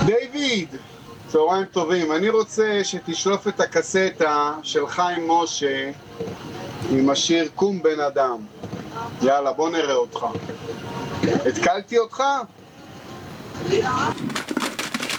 דיוויד, צהריים טובים. אני רוצה שתשלוף את הקסטה של חיים משה עם השיר קום בן אדם. יאללה, בוא נראה אותך. התקלתי אותך?